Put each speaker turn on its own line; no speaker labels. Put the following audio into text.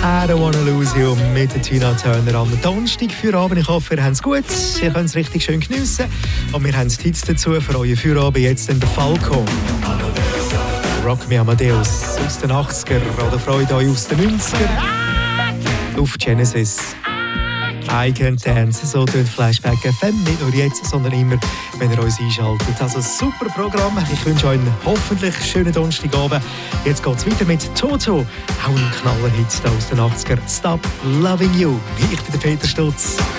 I don't wanna lose you mit Tina Turner am Donnerstag für Abend. Ich hoffe, ihr habt es gut, ihr könnt es richtig schön geniessen. Und wir haben Tipps dazu für euren Feierabend jetzt in der Falco. Rock Me Amadeus aus den 80er oder Freude euch aus den 90er. Auf Genesis. I Can Dance, so tut Flashback FM, nicht nur jetzt, sondern immer, wenn ihr uns einschaltet. Also super Programm, ich wünsche euch einen hoffentlich schönen Donnerstagabend. Jetzt geht es weiter mit Toto, auch ein Knallerhit aus den 80er, Stop Loving You. Ich bin der Peter Stutz.